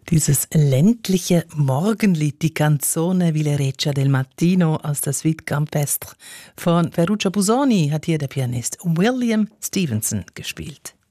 Dieses ländliche Morgenlied, die Canzone Villereccia del Mattino aus der Suite Campestre von Ferruccio Busoni, hat hier der Pianist William Stevenson gespielt.